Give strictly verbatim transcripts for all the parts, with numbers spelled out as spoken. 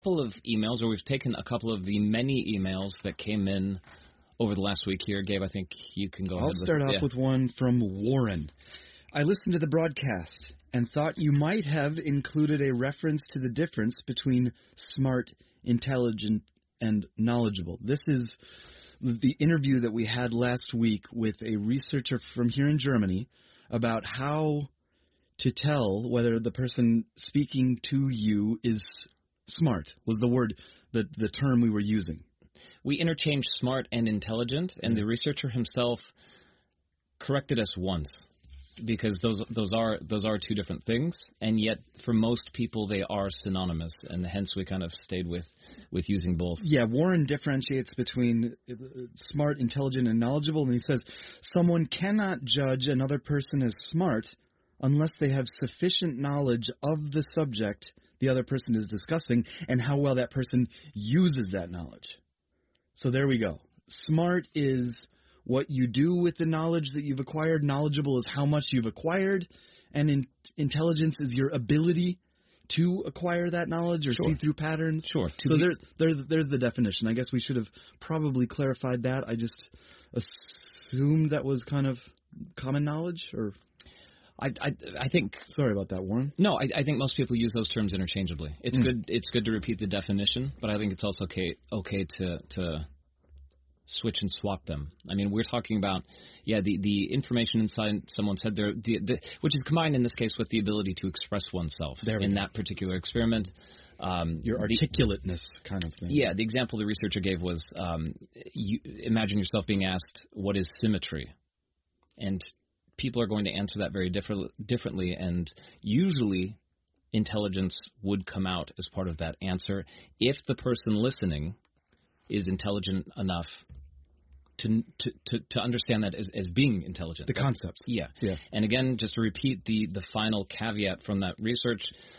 couple of emails, or we've taken a couple of the many emails that came in over the last week here. Gabe, I think you can go I'll ahead. I'll start with, off yeah. with one from Warren. I listened to the broadcast and thought you might have included a reference to the difference between smart, intelligent, and knowledgeable. This is the interview that we had last week with a researcher from here in Germany about how to tell whether the person speaking to you is smart, was the word, the, the term we were using. We interchanged smart and intelligent, and mm-hmm. the researcher himself corrected us once. Because those those are those are two different things, and yet for most people they are synonymous, and hence we kind of stayed with, with using both. Yeah, Warren differentiates between smart, intelligent, and knowledgeable, and he says someone cannot judge another person as smart unless they have sufficient knowledge of the subject the other person is discussing and how well that person uses that knowledge. So there we go. Smart is what you do with the knowledge that you've acquired. Knowledgeable is how much you've acquired. And in, intelligence is your ability to acquire that knowledge or sure. see through patterns. Sure. To so there's, there's, there's the definition. I guess we should have probably clarified that. I just assumed that was kind of common knowledge. Or I, I, I think... Sorry about that, Warren. No, I, I think most people use those terms interchangeably. It's mm. good It's good to repeat the definition, but I think it's also okay, okay to... to switch and swap them. I mean, we're talking about, yeah, the, the information inside someone's head, there, the, the, which is combined in this case with the ability to express oneself in go. that particular experiment. Um, Your articulateness the, kind of thing. Yeah, the example the researcher gave was, um, you, imagine yourself being asked, what is symmetry? And people are going to answer that very differ- differently, and usually intelligence would come out as part of that answer if the person listening is intelligent enough to to, to, to understand that as, as being intelligent. The that, concepts. Yeah. yeah. And again, just to repeat the, the final caveat from that research,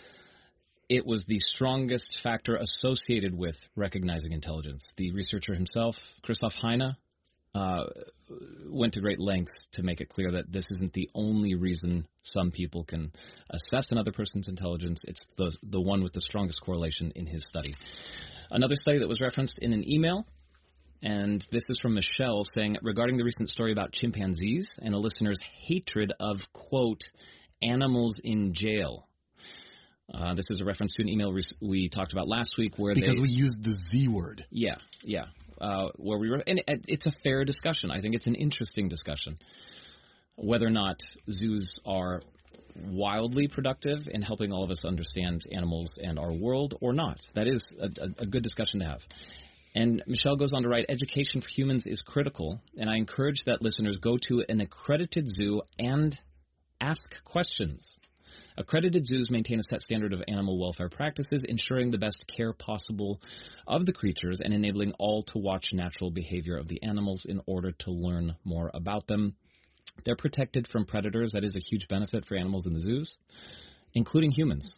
it was the strongest factor associated with recognizing intelligence. The researcher himself, Christoph Heine, uh, went to great lengths to make it clear that this isn't the only reason some people can assess another person's intelligence. It's the the one with the strongest correlation in his study. Another study that was referenced in an email, and this is from Michelle, saying, regarding the recent story about chimpanzees and a listener's hatred of, quote, animals in jail. Uh, this is a reference to an email we, we talked about last week where because they... we used the Z word. Yeah, yeah. Uh, where we were, and it, it's a fair discussion. I think it's an interesting discussion. Whether or not zoos are wildly productive in helping all of us understand animals and our world or not. That is a, a, a good discussion to have. And Michelle goes on to write, education for humans is critical, and I encourage that listeners go to an accredited zoo and ask questions. Accredited zoos maintain a set standard of animal welfare practices, ensuring the best care possible of the creatures and enabling all to watch natural behavior of the animals in order to learn more about them. They're protected from predators. That is a huge benefit for animals in the zoos, including humans,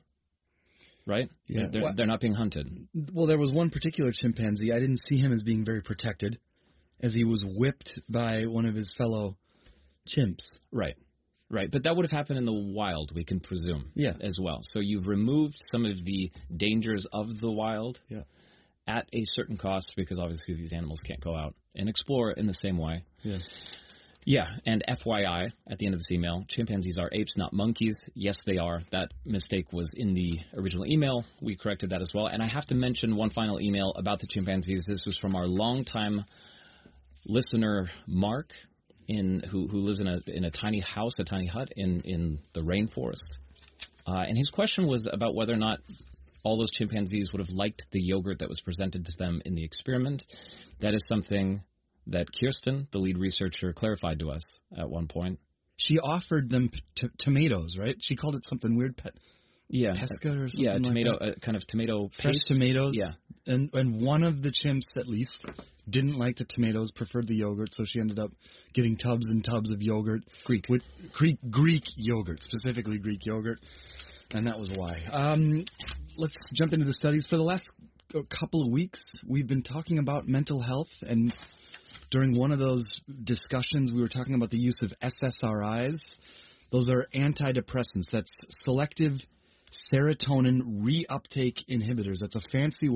right? Yeah. They're, well, they're not being hunted. Well, there was one particular chimpanzee. I didn't see him as being very protected, as he was whipped by one of his fellow chimps. Right, right. But that would have happened in the wild, we can presume, yeah. as well. So you've removed some of the dangers of the wild yeah. at a certain cost, because obviously these animals can't go out and explore in the same way. Yeah. Yeah, and F Y I, at the end of this email, chimpanzees are apes, not monkeys. Yes, they are. That mistake was in the original email. We corrected that as well. And I have to mention one final email about the chimpanzees. This was from our longtime listener, Mark, in who, who lives in a in a tiny house, a tiny hut in, in the rainforest. Uh, and his question was about whether or not all those chimpanzees would have liked the yogurt that was presented to them in the experiment. That is something that Kirsten, the lead researcher, clarified to us at one point. She offered them t- tomatoes, right? She called it something weird, pet, yeah, pesca or something. Yeah, tomato, like that. uh, kind of tomato fresh paste. tomatoes. Yeah, and and one of the chimps at least didn't like the tomatoes, preferred the yogurt, so she ended up getting tubs and tubs of yogurt. Greek, with Greek Greek yogurt, specifically Greek yogurt, and that was why. Um, let's jump into the studies. For the last couple of weeks, we've been talking about mental health, and during one of those discussions, we were talking about the use of S S R Is. Those are antidepressants. That's selective serotonin reuptake inhibitors. That's a fancy